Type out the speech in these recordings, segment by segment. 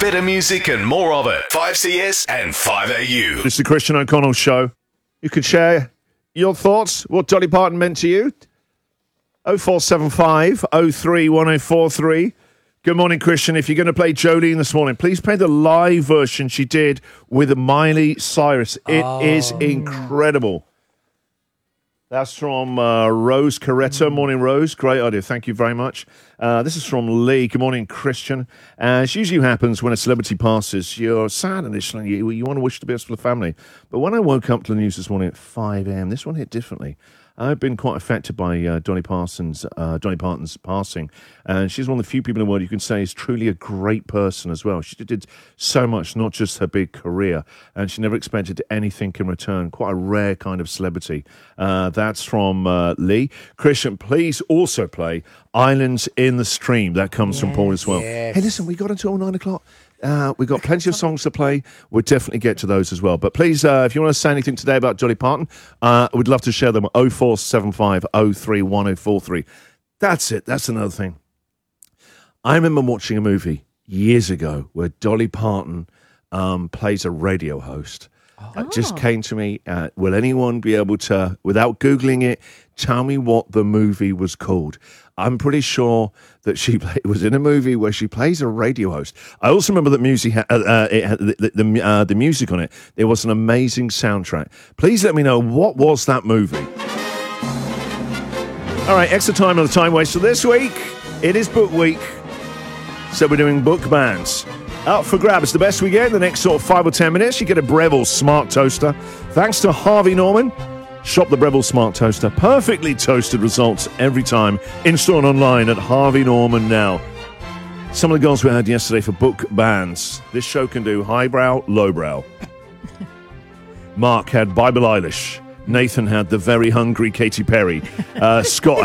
better music and more of it. 5CS and 5AU. It's the Christian O'Connell Show. You can share your thoughts, what Dolly Parton meant to you. 0475 03 1043. Good morning, Christian. If you're going to play Jolene this morning, please play the live version she did with Miley Cyrus. It is incredible. That's from Rose Corretto. Morning, Rose. Great idea. Thank you very much. This is from Lee. Good morning, Christian. As usually happens when a celebrity passes, you're sad initially. You want to wish the best for the family. But when I woke up to the news this morning at 5 a.m., this one hit differently. I've been quite affected by Dolly Parton's passing. And she's one of the few people in the world you can say is truly a great person as well. She did so much, not just her big career, and she never expected anything in return. Quite a rare kind of celebrity. That's from Lee. Christian, please also play Islands in the Stream. That comes from Paul as well. Yes. Hey, listen, we got until 9 o'clock. We've got plenty of songs to play. We'll definitely get to those as well. But please, if you want to say anything today about Dolly Parton, we'd love to share them at 0475 03 1043. That's it. That's another thing. I remember watching a movie years ago where Dolly Parton plays a radio host. It just came to me. Will anyone be able to, without Googling it, tell me what the movie was called? I'm pretty sure that it was in a movie where she plays a radio host. I also remember that music it had the music on it. There was an amazing soundtrack. Please let me know, what was that movie? All right, extra time on the time waster this week. It is book week, so we're doing book bands. Out for grabs, the best we get in the next sort of 5 or 10 minutes. You get a Breville Smart Toaster. Thanks to Harvey Norman. Shop the Breville Smart Toaster. Perfectly toasted results every time. Installed online at Harvey Norman now. Some of the goals we had yesterday for book bands. This show can do highbrow, lowbrow. Mark had Bible Eilish. Nathan had the very hungry Katy Perry. Scott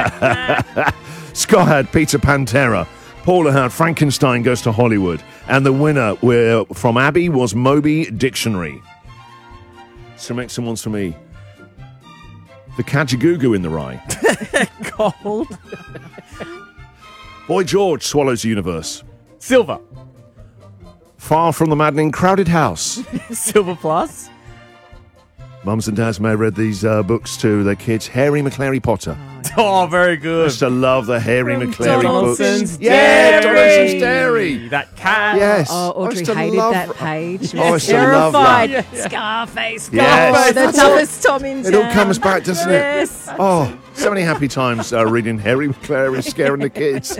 had Peter Pantera. Paula had Frankenstein Goes to Hollywood. And the winner from Abby was Moby Dictionary. So make some ones for me. The Kajagoogoo in the Rye. Gold. Boy George swallows the universe. Silver. Far from the maddening crowded house. Silver plus. Mums and dads may have read these books to their kids. Harry McClary Potter. Oh, very good. Used to love the Harry McClary Donaldson's books. Yeah, Donaldson's Dairy. That cat. Yes. Oh, Audrey hated that page. She I was used to love that. terrified. Scarface. Yes. The toughest Tom in town. It all comes back, doesn't Yes. it? Oh, so many happy times reading Harry McClary scaring the kids.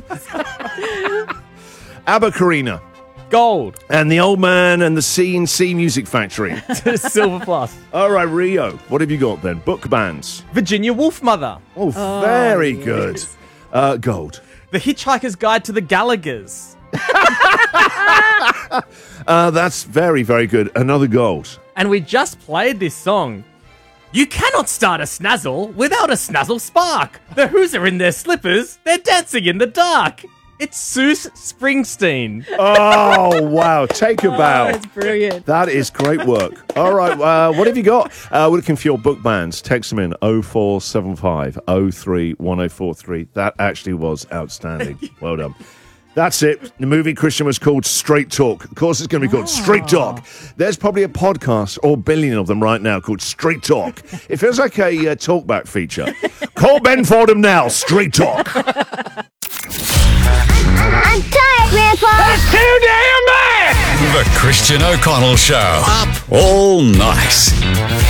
Abba Karina. Gold. And the Old Man and the C&C Music Factory. Silver plus. All right, Rio. What have you got then? Book bands. Virginia Woolf Mother. Oh, very good. Gold. The Hitchhiker's Guide to the Gallaghers. That's very, very good. Another gold. And we just played this song. You cannot start a snazzle without a snazzle spark. The Who's are in their slippers. They're dancing in the dark. It's Seuss Springsteen. Oh, wow. Take a bow. That's brilliant. That is great work. All right, what have you got? We're looking for your book bands. Text them in 0475 03 1043. That actually was outstanding. Well done. That's it. The movie, Christian, was called Straight Talk. Of course, it's going to be called Straight Talk. There's probably a podcast, or a billion of them right now, called Straight Talk. It feels like a talkback feature. Call Ben Fordham now. Straight Talk. I'm tired, Grandpa. That's too damn bad! The Christian O'Connell Show. Up all night.